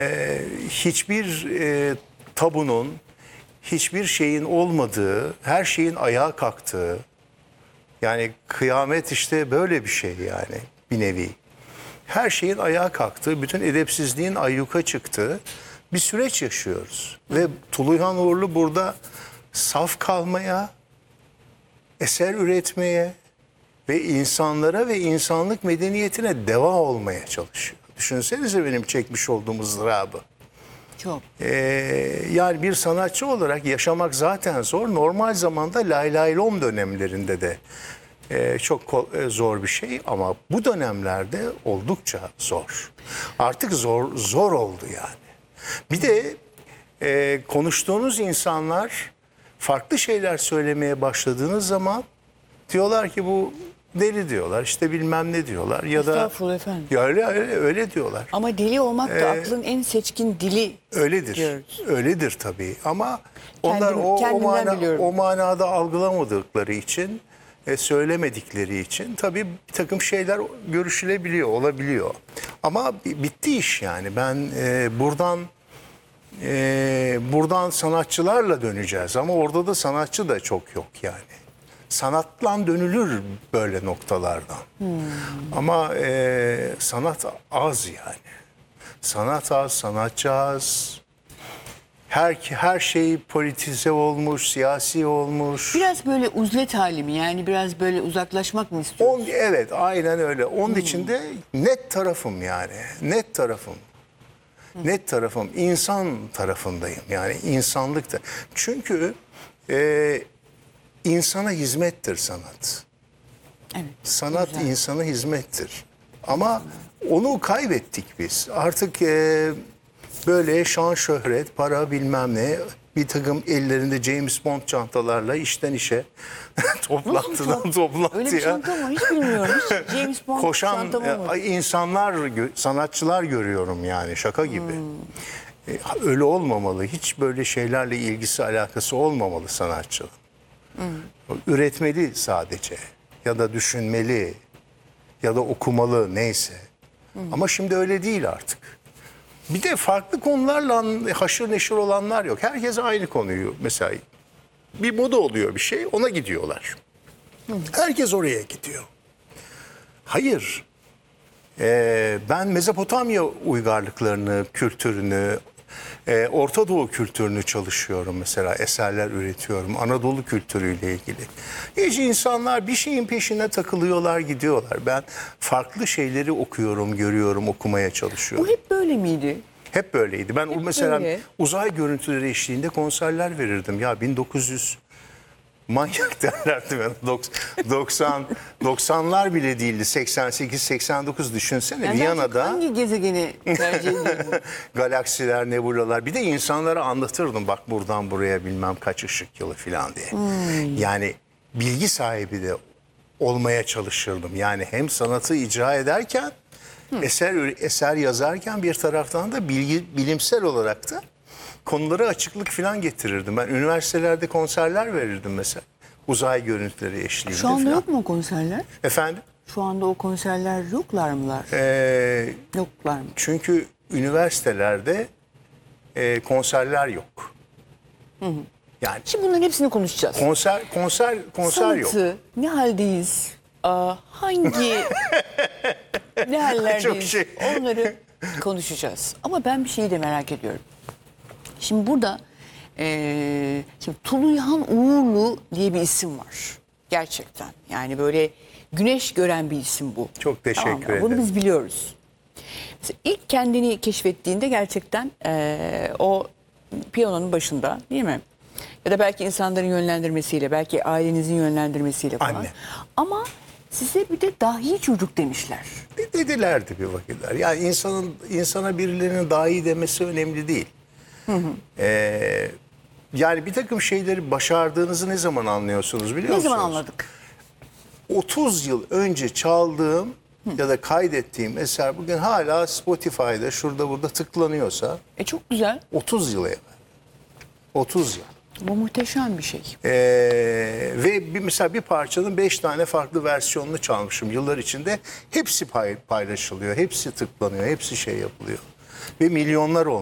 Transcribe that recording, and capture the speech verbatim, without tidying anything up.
Ee, hiçbir e, tabunun, hiçbir şeyin olmadığı, her şeyin ayağa kalktığı, yani kıyamet işte böyle bir şey yani bir nevi. Her şeyin ayağa kalktığı, bütün edepsizliğin ayyuka çıktığı bir süreç yaşıyoruz. Ve Tuluhan Uğurlu burada saf kalmaya, eser üretmeye ve insanlara ve insanlık medeniyetine deva olmaya çalışıyor. Düşünsenize benim çekmiş olduğum ızdırabı. Çok. Ee, yani bir sanatçı olarak yaşamak zaten zor. Normal zamanda lay lay lom dönemlerinde de e, çok ko- e, zor bir şey. Ama bu dönemlerde oldukça zor. Artık zor zor oldu yani. Bir de e, konuştuğunuz insanlar farklı şeyler söylemeye başladığınız zaman diyorlar ki bu deli diyorlar, işte bilmem ne diyorlar ya da Estağfurullah efendim. ya öyle öyle öyle diyorlar. Ama deli olmak da aklın en seçkin dili. Öyledir. diyoruz. Öyledir tabii ama onlar Kendim- o, o, kendimden mana, biliyorum. o manada algılamadıkları için, e, söylemedikleri için tabii bir takım şeyler görüşülebiliyor, olabiliyor. Ama bi- bitti iş yani. Ben e, buradan e, buradan sanatçılarla döneceğiz ama orada da sanatçı da çok yok yani. Sanatla dönülür böyle noktalardan. Ama e, sanat az yani. Sanat az, sanatçı az. Her, her şey politize olmuş, siyasi olmuş. Biraz böyle uzlet hali mi? Yani biraz böyle uzaklaşmak mı istiyorsun? On, evet, aynen öyle. Onun içinde net tarafım yani. Net tarafım. Net tarafım. İnsan tarafındayım. Yani insanlıkta. Çünkü e, insana hizmettir sanat. Evet. Sanat güzel. insana hizmettir. Ama onu kaybettik biz. Artık e, böyle şan şöhret, para bilmem ne, bir takım ellerinde James Bond çantalarla işten işe, toplantıdan Nasıl? toplantıya Öyle bir çanta mı? Hiç bilmiyorum. Hiç James Bond koşan çanta mı? e, insanlar, gö- sanatçılar görüyorum yani şaka gibi. E, öyle olmamalı. Hiç böyle şeylerle ilgisi alakası olmamalı sanatçının. Üretmeli sadece ya da düşünmeli ya da okumalı neyse. Ama şimdi öyle değil artık. Bir de farklı konularla haşır neşir olanlar yok. Herkes aynı konuyu mesela bir moda oluyor bir şey ona gidiyorlar. Herkes oraya gidiyor. Hayır. Ee, ben Mezopotamya uygarlıklarını, kültürünü, e, Orta Doğu kültürünü çalışıyorum mesela, eserler üretiyorum. Anadolu kültürüyle ilgili. Hiç insanlar bir şeyin peşine takılıyorlar, gidiyorlar. Ben farklı şeyleri okuyorum, görüyorum, okumaya çalışıyorum. Bu hep böyle miydi? Hep böyleydi. Ben Hep mesela böyle. uzay görüntüleri eşliğinde konserler verirdim. Ya bin dokuz yüz manyak derlerdi ben. doksan doksanlar bile değildi. seksen sekiz seksen dokuz düşünsene. Yani daha çok Viyana'da hangi gezegeni tercih ediyorsun? galaksiler, nebulalar. Bir de insanlara anlatırdım bak buradan buraya bilmem kaç ışık yılı falan diye. Yani bilgi sahibi de olmaya çalışırdım. Yani hem sanatı icra ederken, eser eser yazarken bir taraftan da bilgi bilimsel olarak da konulara açıklık falan getirirdim. Ben üniversitelerde konserler verirdim mesela. Uzay görüntüleri eşliğinde Şu anda falan. yok mu o konserler? Efendim? Şu anda o konserler yoklar mılar? Ee, Yoklar mı? çünkü üniversitelerde e, konserler yok. Yani Şimdi bunların hepsini konuşacağız. konser konser konser yok. Sanatı ne haldeyiz? Aa, hangi ne hallerdeyiz? Çok şey. Onları konuşacağız. Ama ben bir şeyi de merak ediyorum. Şimdi burada eee şimdi Tuluhan Uğurlu diye bir isim var. Gerçekten. Yani böyle güneş gören bir isim bu. Çok teşekkür mı? ederim. Bunu biz biliyoruz. Mesela ilk kendini keşfettiğinde gerçekten eee, o piyanonun başında değil mi? Ya da belki insanların yönlendirmesiyle, belki ailenizin yönlendirmesiyle falan. Anne. Ama size bir de dahi çocuk demişler. Dedilerdi bir vakitler. Yani insanın insana birilerinin daha iyi demesi önemli değil. Ee, yani bir takım şeyleri başardığınızı ne zaman anlıyorsunuz biliyor Ne musunuz? zaman anladık? otuz yıl önce çaldığım ya da kaydettiğim eser bugün hala Spotify'da şurada burada tıklanıyorsa E çok güzel. otuz yıl evvel. otuz yıl. Bu muhteşem bir şey. Ee, ve bir, mesela bir parçanın beş tane farklı versiyonunu çalmışım yıllar içinde. Hepsi pay, paylaşılıyor, hepsi tıklanıyor, hepsi şey yapılıyor. ve milyonlar olmuş.